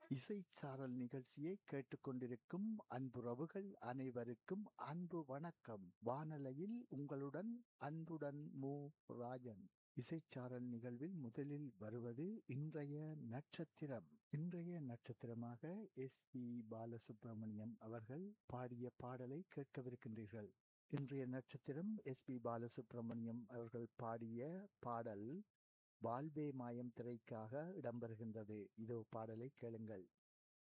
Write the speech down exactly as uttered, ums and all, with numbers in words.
இசைச்சாரல் நிகழ்ச்சியை கேட்டுக்கொண்டிருக்கும் அன்புறவுகள் அனைவருக்கும் அன்பு வணக்கம். வானலையில் உங்களுடன் அன்புடன் மு. ராஜன். இசைச்சாரல் நிகழ்வில் முதலில் வருவது இன்றைய நட்சத்திரம். இன்றைய நட்சத்திரமாக எஸ் பி பாலசுப்ரமணியம் அவர்கள் பாடிய பாடலை கேட்கவிருக்கின்றீர்கள். இன்றைய நட்சத்திரம் எஸ் பி பாலசுப்ரமணியம் அவர்கள் பாடிய பாடல் வாழ்வே மாயம் திரைக்காக இடம்பெறுகின்றது. இதோ பாடலை கேளுங்கள்.